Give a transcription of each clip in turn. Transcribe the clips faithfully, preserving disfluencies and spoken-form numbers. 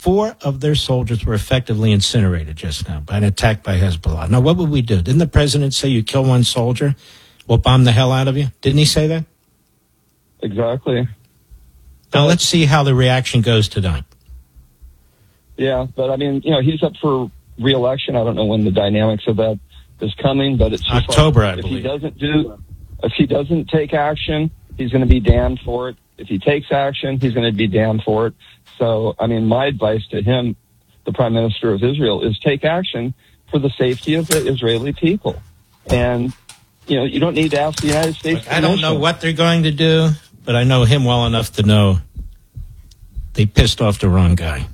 four of their soldiers were effectively incinerated just now by an attack by Hezbollah. Now, what would we do? Didn't the president say you kill one soldier, we'll bomb the hell out of you? Didn't he say that? Exactly. Now, let's see how the reaction goes tonight. Yeah, but I mean, you know, he's up for re-election. I don't know when the dynamics of that is coming, but it's just October, like, I if believe. he doesn't do, if he doesn't take action, he's going to be damned for it. If he takes action, he's going to be damned for it. So, I mean, my advice to him, the Prime Minister of Israel, is take action for the safety of the Israeli people. And, you know, you don't need to ask the United States. Look, I don't know what they're going to do, but I know him well enough to know they pissed off the wrong guy.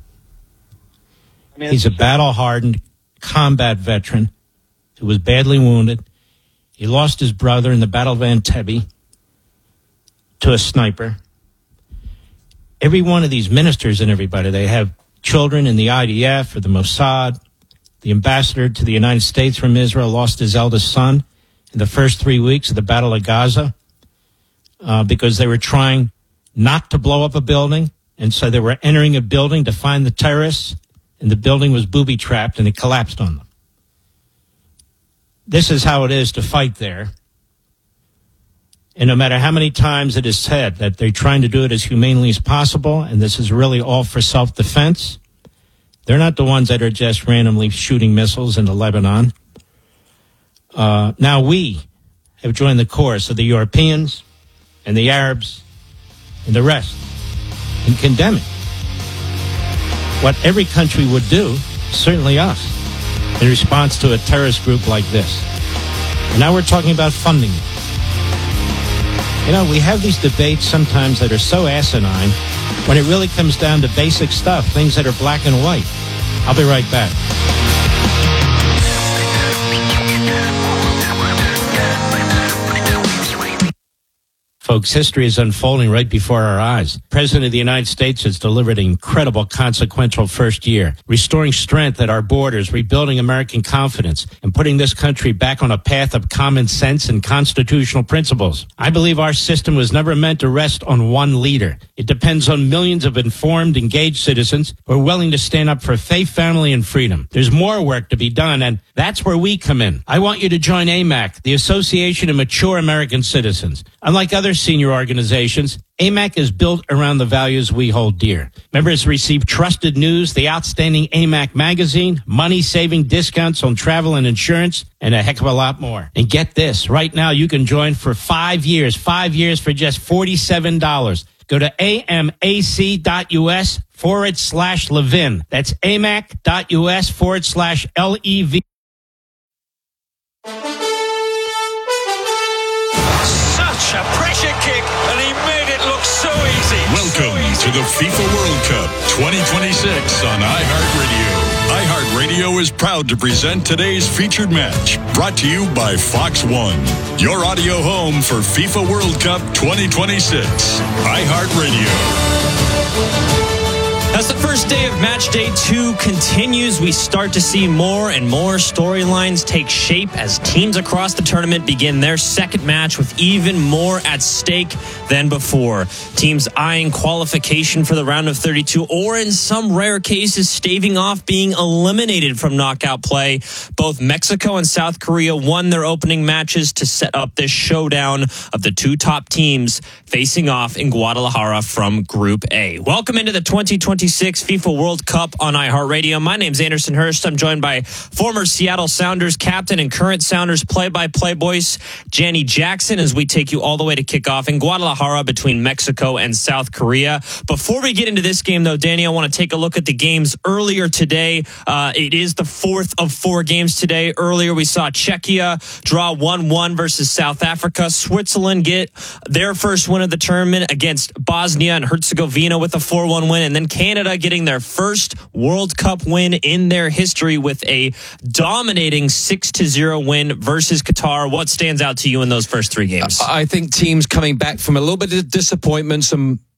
I mean, He's a battle-hardened combat veteran who was badly wounded. He lost his brother in the Battle of Entebbe to a sniper. Every one of these ministers and everybody, they have children in the I D F or the Mossad. The ambassador to the United States from Israel lost his eldest son in the first three weeks of the Battle of Gaza uh, because they were trying not to blow up a building. And so they were entering a building to find the terrorists, and the building was booby-trapped, and it collapsed on them. This is how it is to fight there. And no matter how many times it is said that they're trying to do it as humanely as possible, and this is really all for self-defense, they're not the ones that are just randomly shooting missiles into Lebanon. Uh, now we have joined the chorus of the Europeans and the Arabs and the rest in condemning what every country would do, certainly us, in response to a terrorist group like this. And now we're talking about funding it. You know, we have these debates sometimes that are so asinine when it really comes down to basic stuff, things that are black and white. I'll be right back. Folks, history is unfolding right before our eyes. The President of the United States has delivered an incredible, consequential first year, restoring strength at our borders, rebuilding American confidence, and putting this country back on a path of common sense and constitutional principles. I believe our system was never meant to rest on one leader. It depends on millions of informed, engaged citizens who are willing to stand up for faith, family, and freedom. There's more work to be done, and that's where we come in. I want you to join A M A C, the Association of Mature American Citizens. Unlike other senior organizations, A M A C is built around the values we hold dear. Members receive trusted news, the outstanding A M A C magazine, money-saving discounts on travel and insurance, and a heck of a lot more. And get this, right now you can join for five years, five years for just forty-seven dollars. Go to amac.us forward slash Levin. That's amac.us forward slash L E V. Such a pressure kick, and he made it look so easy. Welcome so easy. to the FIFA World Cup twenty twenty-six on iHeartRadio. iHeartRadio is proud to present today's featured match, brought to you by Fox One, your audio home for FIFA World Cup twenty twenty-six. iHeartRadio. As the first day of match day two continues, we start to see more and more storylines take shape as teams across the tournament begin their second match with even more at stake than before. Teams eyeing qualification for the round of thirty-two, or in some rare cases, staving off being eliminated from knockout play. Both Mexico and South Korea won their opening matches to set up this showdown of the two top teams facing off in Guadalajara from Group A. Welcome into the twenty twenty-six FIFA World Cup on iHeartRadio. My name's Anderson Hurst. I'm joined by former Seattle Sounders captain and current Sounders play-by-play voice, Janny Jackson, as we take you all the way to kickoff in Guadalajara between Mexico and South Korea. Before we get into this game, though, Danny, I want to take a look at the games earlier today. Uh, it is the fourth of four games today. Earlier, we saw Czechia draw one one versus South Africa. Switzerland get their first win of the tournament against Bosnia and Herzegovina with a four one win, and then Canada getting their first World Cup win in their history with a dominating six to zero win versus Qatar. What stands out to you in those first three games? I think teams coming back from a little bit of disappointment, some, you know,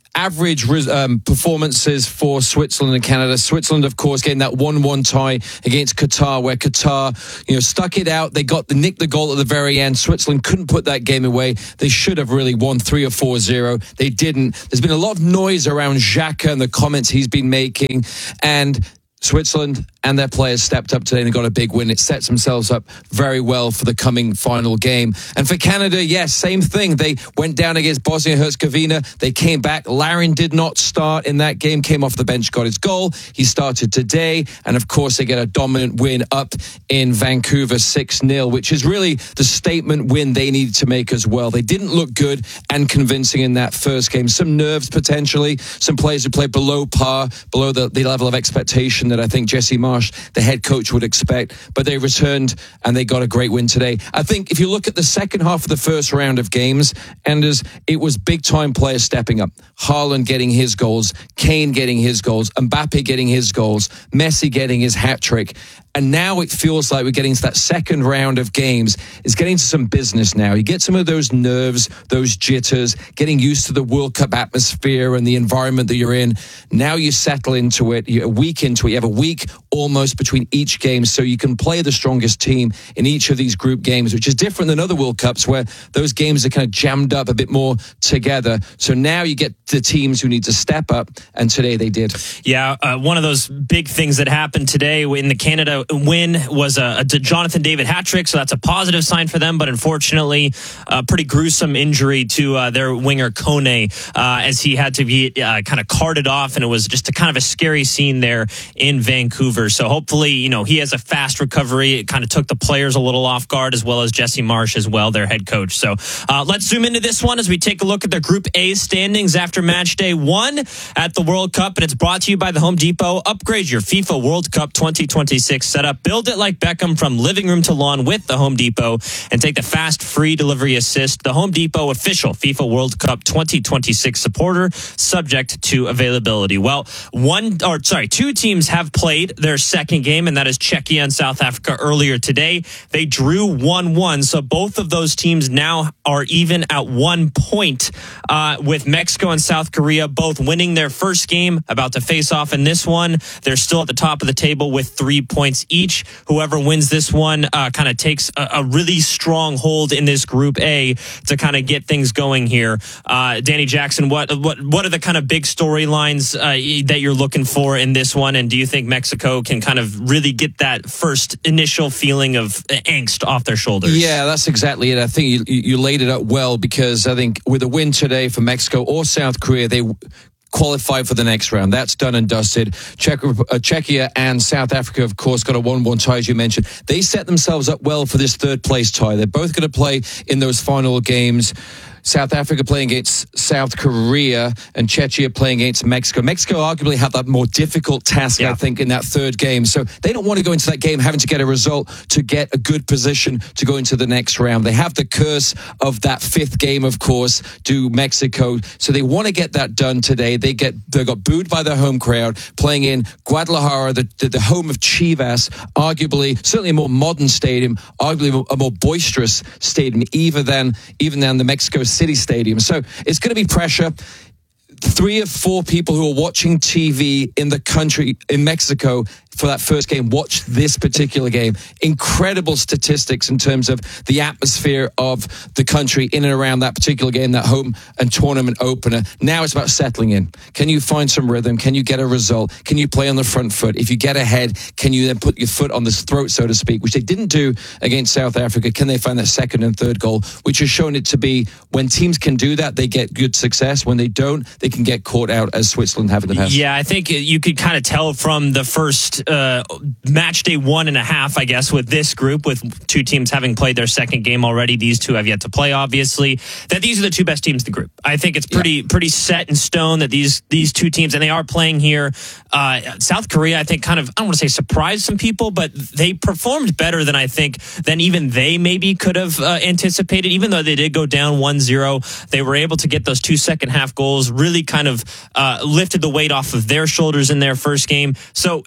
average um, performances for Switzerland and Canada. Switzerland, of course, getting that one one tie against Qatar, where Qatar, you know, stuck it out. They got the nicked the goal at the very end. Switzerland couldn't put that game away. They should have really won three or four zero. They didn't. There's been a lot of noise around Xhaka and the comments he's been making, and Switzerland and their players stepped up today and got a big win. It sets themselves up very well for the coming final game. And for Canada, yes, same thing. They went down against Bosnia and Herzegovina. They came back. Larin did not start in that game, came off the bench, got his goal. He started today. And of course, they get a dominant win up in Vancouver, six nil, which is really the statement win they needed to make as well. They didn't look good and convincing in that first game. Some nerves potentially, some players who played below par, below the, the level of expectation that I think Jesse Marsh, the head coach, would expect. But they returned and they got a great win today. I think if you look at the second half of the first round of games, Anders, it was big-time players stepping up. Haaland getting his goals, Kane getting his goals, Mbappe getting his goals, Messi getting his hat-trick. And now it feels like we're getting to that second round of games. It's getting to some business now. You get some of those nerves, those jitters, getting used to the World Cup atmosphere and the environment that you're in. Now you settle into it. You're a week into it. You have a week almost between each game, so you can play the strongest team in each of these group games, which is different than other World Cups where those games are kind of jammed up a bit more together. So now you get the teams who need to step up, and today they did. Yeah, uh, one of those big things that happened today in the Canada win was a, a Jonathan David hat trick, so that's a positive sign for them. But unfortunately, a pretty gruesome injury to uh, their winger Kone uh, as he had to be uh, kind of carted off, and it was just a kind of a scary scene there in Vancouver. So hopefully, you know, he has a fast recovery. It kind of took the players a little off guard, as well as Jesse Marsh as well, their head coach. So uh, let's zoom into this one as we take a look at the Group A standings after match day one at the World Cup, and it's brought to you by the Home Depot. Upgrade your FIFA World Cup twenty twenty-six setup. Build it like Beckham from living room to lawn with the Home Depot, and take the fast free delivery assist. The Home Depot official FIFA World Cup twenty twenty-six supporter, subject to availability. Well, one or sorry, two teams have played their second game, and that is Czechia and South Africa earlier today. They drew one one, so both of those teams now are even at one point, uh, with Mexico and South Korea both winning their first game, about to face off in this one. They're still at the top of the table with three points each. Whoever wins this one uh, kind of takes a, a really strong hold in this Group A to kind of get things going here. Uh, Danny Jackson, what what what are the kind of big storylines uh, that you're looking for in this one? And do you think Mexico can kind of really get that first initial feeling of angst off their shoulders? Yeah, that's exactly it. I think you, you laid it up well, because I think with a win today for Mexico or South Korea, they qualified for the next round. That's done and dusted. Czech, uh, Czechia and South Africa, of course, got a one one tie, as you mentioned. They set themselves up well for this third place tie. They're both going to play in those final games. South Africa playing against South Korea and Czechia playing against Mexico. Mexico arguably have that more difficult task, yeah. I think, in that third game. So they don't want to go into that game having to get a result to get a good position to go into the next round. They have the curse of that fifth game, of course, to Mexico. So they want to get that done today. They get they got booed by their home crowd playing in Guadalajara, the, the, the home of Chivas, arguably, certainly a more modern stadium, arguably a more boisterous stadium, even than, even than the Mexico City Stadium. So it's going to be pressure. Three of four people who are watching T V in the country, in Mexico, for that first game, watch this particular game. Incredible statistics in terms of the atmosphere of the country in and around that particular game, that home and tournament opener. Now it's about settling in. Can you find some rhythm? Can you get a result? Can you play on the front foot? If you get ahead, can you then put your foot on the throat, so to speak, which they didn't do against South Africa? Can they find that second and third goal, which has shown it to be when teams can do that, they get good success. When they don't, they can get caught out, as Switzerland have in the past. Yeah, I think you could kind of tell from the first Uh, match day one and a half, I guess, with this group, with two teams having played their second game already. These two have yet to play, obviously, that these are the two best teams in the group. I think it's pretty yeah. pretty set in stone that these these two teams, and they are playing here. Uh, South Korea, I think, kind of, I don't want to say surprised some people, but they performed better than I think, than even they maybe could have uh, anticipated. Even though they did go down one zero, they were able to get those two second half goals, really kind of uh, lifted the weight off of their shoulders in their first game. So it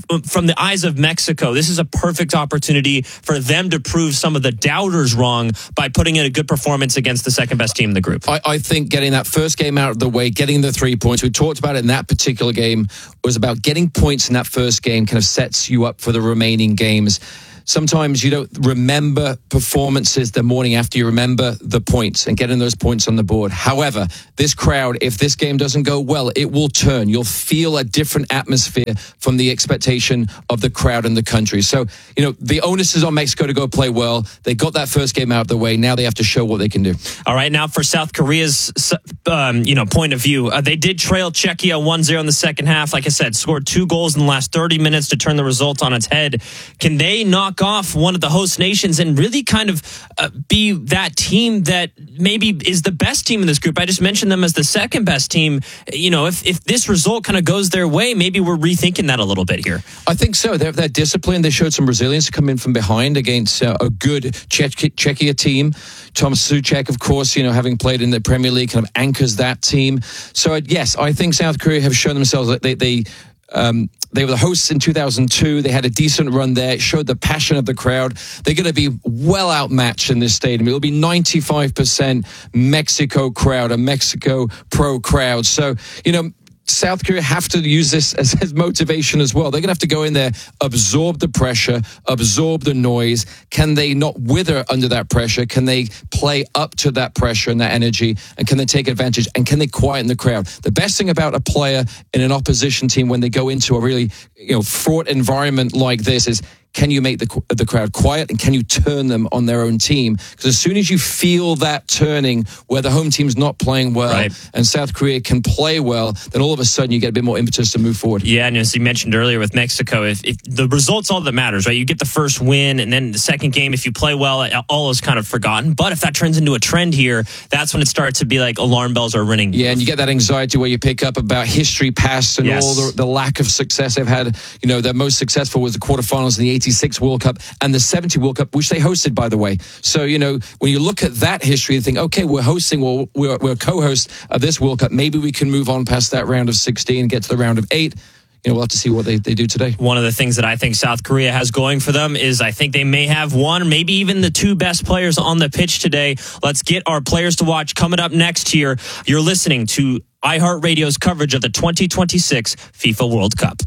from the eyes of Mexico, this is a perfect opportunity for them to prove some of the doubters wrong by putting in a good performance against the second best team in the group. I, I think getting that first game out of the way, getting the three points, we talked about it in that particular game, was about getting points in that first game kind of sets you up for the remaining games. Sometimes you don't remember performances the morning after you remember the points and getting those points on the board. However, this crowd, if this game doesn't go well, it will turn. You'll feel a different atmosphere from the expectation of the crowd and the country. So, you know, the onus is on Mexico to go play well. They got that first game out of the way. Now they have to show what they can do. All right, now for South Korea's um, you know, point of view, uh, they did trail Czechia one zero in the second half. Like I said, scored two goals in the last thirty minutes to turn the result on its head. Can they knock off one of the host nations and really kind of uh, be that team that maybe is the best team in this group? I just mentioned them as the second best team. You know, if, if this result kind of goes their way, maybe we're rethinking that a little bit here. I think so. They're, they're disciplined. They showed some resilience to come in from behind against uh, a good Czech- Czechia team. Thomas Souček, of course, you know, having played in the Premier League, kind of anchors that team. So, uh, yes, I think South Korea have shown themselves that they... they Um, they were the hosts in two thousand two. They had a decent run there. It showed the passion of the crowd. They're going to be well outmatched in this stadium. It'll be ninety-five percent Mexico crowd, a Mexico pro crowd. So, you know, South Korea have to use this as, as motivation as well. They're going to have to go in there, absorb the pressure, absorb the noise. Can they not wither under that pressure? Can they play up to that pressure and that energy? And can they take advantage? And can they quieten the crowd? The best thing about a player in an opposition team when they go into a really, you know, fraught environment like this is, can you make the the crowd quiet and can you turn them on their own team? Because as soon as you feel that turning where the home team's not playing well right. and South Korea can play well, then all of a sudden you get a bit more impetus to move forward. Yeah, and as you mentioned earlier with Mexico, if, if the result's all that matters, right? You get the first win and then the second game, if you play well, all is kind of forgotten. But if that turns into a trend here, that's when it starts to be like alarm bells are ringing. Yeah, and you get that anxiety where you pick up about history past and yes. all the, the lack of success they've had. You know, their most successful was the quarterfinals in the eighty-six World Cup and the seventy World Cup, which they hosted, by the way. So, you know, when you look at that history and think, okay, we're hosting, or we're, we're co-host of this World Cup, maybe we can move on past that round of sixteen and get to the round of eight. You know, we'll have to see what they, they do today. One of the things that I think South Korea has going for them is I think they may have one, maybe even the two best players on the pitch today. Let's get our players to watch coming up next here. You're listening to iHeartRadio's coverage of the twenty twenty-six FIFA World Cup.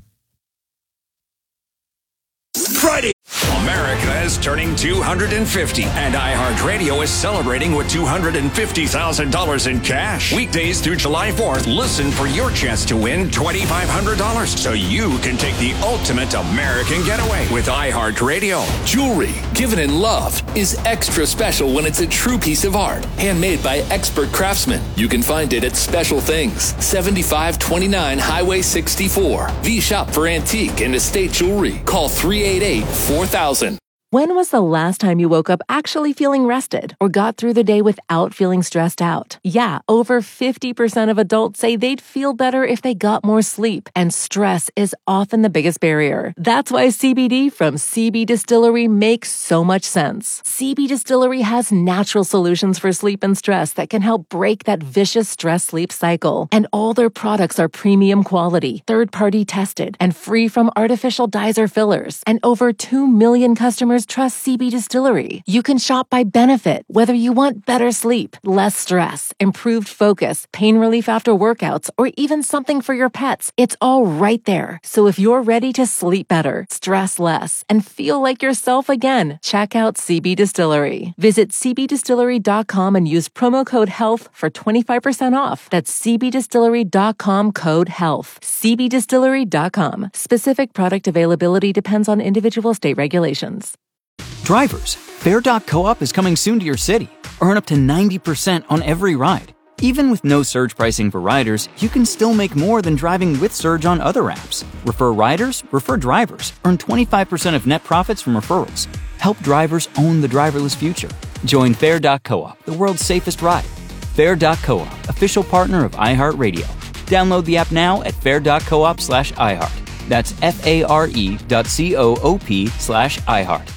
Friday. America is turning two hundred fifty, and iHeartRadio is celebrating with two hundred fifty thousand dollars in cash. Weekdays through July fourth, listen for your chance to win twenty-five hundred dollars so you can take the ultimate American getaway with iHeartRadio. Jewelry given in love is extra special when it's a true piece of art, handmade by expert craftsmen. You can find it at Special Things, seventy-five twenty-nine Highway sixty-four. The shop for antique and estate jewelry. Call three eight eight, four thousand. When was the last time you woke up actually feeling rested or got through the day without feeling stressed out? Yeah, over fifty percent of adults say they'd feel better if they got more sleep, and stress is often the biggest barrier. That's why C B D from C B Distillery makes so much sense. C B Distillery has natural solutions for sleep and stress that can help break that vicious stress-sleep cycle. And all their products are premium quality, third-party tested, and free from artificial dyes or fillers. And over two million customers trust C B Distillery. You can shop by benefit, whether you want better sleep, less stress, improved focus, pain relief after workouts, or even something for your pets. It's all right there. So if you're ready to sleep better, stress less, and feel like yourself again, check out C B Distillery. Visit c b distillery dot com and use promo code HEALTH for twenty-five percent off. That's c b distillery dot com code HEALTH. c b distillery dot com. Specific product availability depends on individual state regulations. Drivers, Fare dot coop is coming soon to your city. Earn up to ninety percent on every ride. Even with no surge pricing for riders, you can still make more than driving with Surge on other apps. Refer riders, refer drivers. Earn twenty-five percent of net profits from referrals. Help drivers own the driverless future. Join Fare dot coop, the world's safest ride. Fare dot coop, official partner of iHeartRadio. Download the app now at fare dot coop slash iHeart. That's F-A-R-E dot C-O-O-P slash iHeart.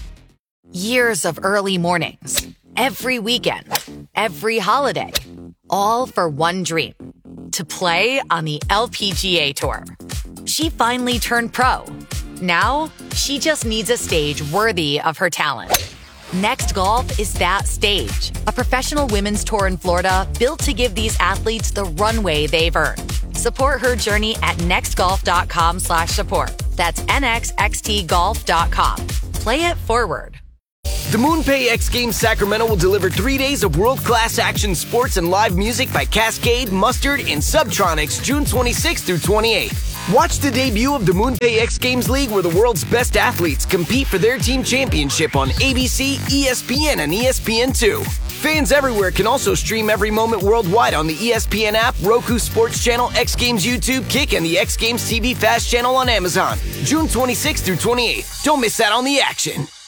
Years of early mornings, every weekend, every holiday, all for one dream, to play on the L P G A Tour. She finally turned pro, Now, she just needs a stage worthy of her talent. Next Golf is that stage. A professional women's tour in Florida built to give these athletes the runway they've earned. Support her journey at nextgolf.com slash support. That's nxxt golf dot com. Play it forward. The MoonPay X Games Sacramento will deliver three days of world-class action sports and live music by Cascade, Mustard, and Subtronics June twenty-sixth through twenty-eighth. Watch the debut of the MoonPay X Games League where the world's best athletes compete for their team championship on A B C, E S P N, and E S P N two. Fans everywhere can also stream every moment worldwide on the E S P N app, Roku Sports Channel, X Games YouTube, Kick, and the X Games T V Fast channel on Amazon. June twenty-sixth through twenty-eighth. Don't miss out on the action.